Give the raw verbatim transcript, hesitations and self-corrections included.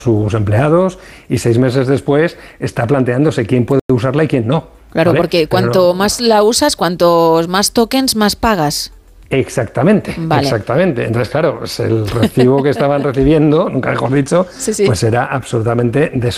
sus empleados y seis meses después está planteándose quién puede usarla y quién no. Claro, ¿vale? porque cuanto Pero, más la usas, cuantos más tokens, más pagas. Exactamente, Vale. exactamente. Entonces, claro, pues el recibo que estaban recibiendo, nunca mejor dicho, Sí, sí. pues era absolutamente desorbitante.